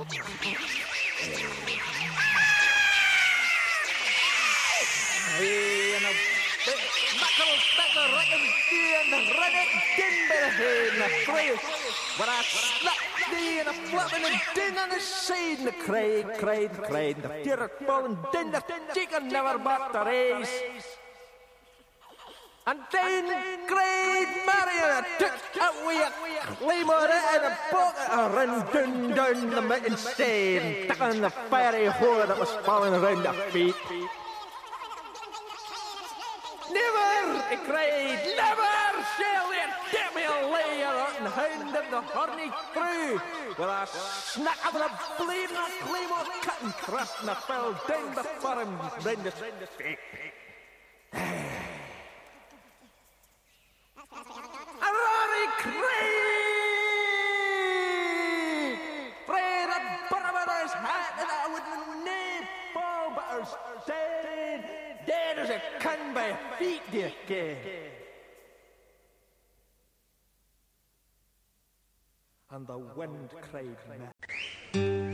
En een makkel stekker rekken die en redden ding bij de heen naar vrees. Maar hij snapt die en een flap en een ding aan de zijde. Krijt. De tierpol en ding dat chicken never but the race. En dan krijt Marion een tuk uit wie klimmen en een boot en ren dun met een steen. Takken de fiery hoor dat was fallen around the feet. Never, ik krijg, never shall it get me a layer and hound of the horny crew. With a snack of the bleeding claymore cut and thrust and a fell down before him, round the stick. A rory craig! Pray the barber's hat and I would name fall but her dead as a can by feet, dear kid. And the wind cried